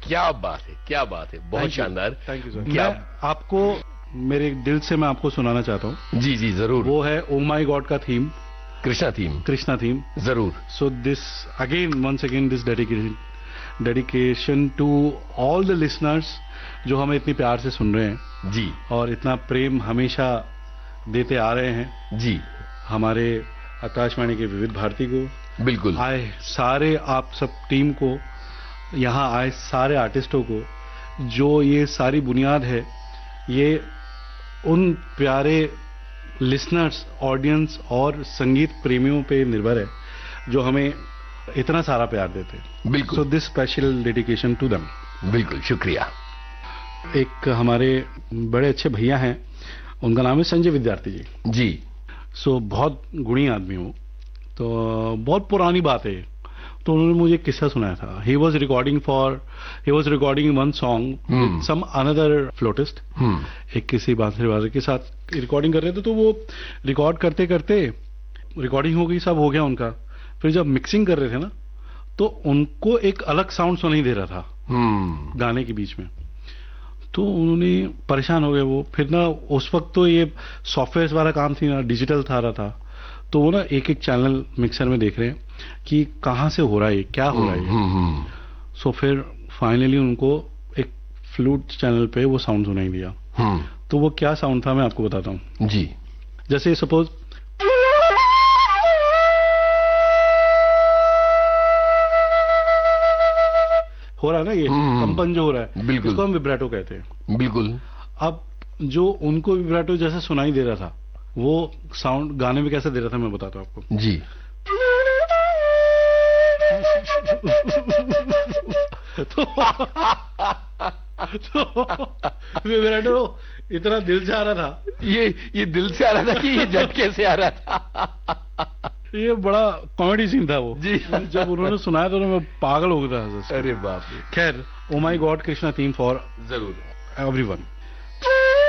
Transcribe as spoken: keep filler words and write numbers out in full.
क्या बात है, क्या बात है, बहुत शानदार। Thank you sir. क्या मैं आपको मेरे दिल से मैं आपको सुनाना चाहता हूँ। जी जी जरूर। वो है ओ माई गॉड का theme, Krishna theme. Krishna theme जरूर। So this again once again this dedication dedication to all the listeners जो हमें इतनी प्यार से सुन रहे हैं जी, और इतना प्रेम हमेशा देते आ रहे हैं जी हमारे आकाशवाणी के विविध भारती को, बिल्कुल। आए सारे आप सब टीम को, यहाँ आए सारे आर्टिस्टों को, जो ये सारी बुनियाद है ये उन प्यारे लिसनर्स, ऑडियंस और संगीत प्रेमियों पे निर्भर है जो हमें इतना सारा प्यार देते हैं। बिल्कुल। So this special dedication to them. बिल्कुल, शुक्रिया। एक हमारे बड़े अच्छे भैया हैं, उनका नाम है संजय विद्यार्थी जी। जी। सो बहुत गुणी आदमी हो, तो बहुत पुरानी बात है, तो उन्होंने मुझे एक किस्सा सुनाया था। He was recording for he was recording one song some another फ्लोटिस्ट, एक किसी बांसुरी वादक के साथ रिकॉर्डिंग कर रहे थे। तो वो रिकॉर्ड करते करते रिकॉर्डिंग हो गई, सब हो गया उनका। फिर जब मिक्सिंग कर रहे थे ना, तो उनको एक अलग साउंड सुनाई दे रहा था hmm. गाने के बीच में। तो उन्होंने परेशान हो गए वो। फिर ना उस वक्त तो ये सॉफ्टवेयर वाला काम थी ना, डिजिटल था रहा था, तो वो ना एक एक चैनल मिक्सर में देख रहे हैं कि कहाँ से हो रहा है, क्या हो रहा है। hmm. सो फिर फाइनली उनको एक फ्लूट चैनल पे वो साउंड सुनाई दिया। hmm. तो वो क्या साउंड था मैं आपको बताता हूँ जी। जैसे सपोज हो रहा है ना, ये कंपन जो हो रहा है, बिल्कुल, इसको हम विब्रेटो कहते हैं। बिल्कुल। अब जो उनको विब्रेटो जैसे सुनाई दे रहा था, वो साउंड गाने में कैसे दे रहा था मैं बताता हूँ आपको जी। तो, तो विब्रेटो इतना दिल से आ रहा था। ये ये दिल से आ रहा था कि ये झटके से आ रहा था? ये बड़ा कॉमेडी सीन था वो जी। जब उन्होंने सुनाया तो मैं पागल हो गया था। अरे बाप रे। खैर, ओ माई गॉड कृष्णा थीम फॉर जरूर एवरीवन।